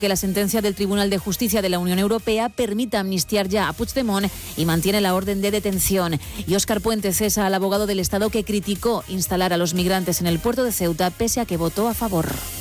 que la sentencia del Tribunal de Justicia de la Unión Europea permita amnistiar ya a Puigdemont y mantiene la orden de detención. Y Óscar Puente cesa al abogado del Estado que criticó instalar a los migrantes en el puerto de Ceuta pese a que votó a favor.